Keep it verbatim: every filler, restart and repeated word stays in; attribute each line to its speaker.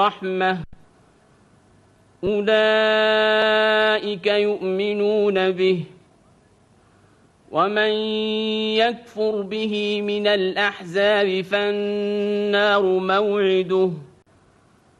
Speaker 1: الرحمة أولئك يؤمنون به ومن يكفر به من الأحزاب فالنار موعده